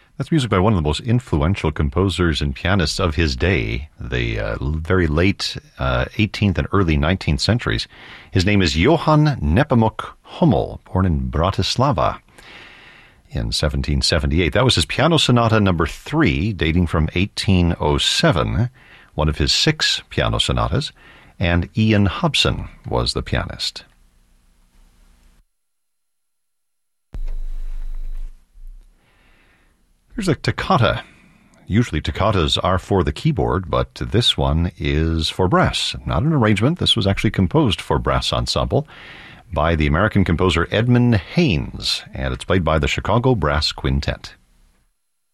That's music by one of the most influential composers and pianists of his day, the very late 18th and early 19th centuries. His name is Johann Nepomuk Hummel, born in Bratislava in 1778. That was his Piano Sonata number 3, dating from 1807, one of his 6 piano sonatas, and Ian Hobson was the pianist. Here's a toccata. Usually toccatas are for the keyboard, but this one is for brass. Not an arrangement. This was actually composed for brass ensemble by the American composer Edmund Haynes, and it's played by the Chicago Brass Quintet.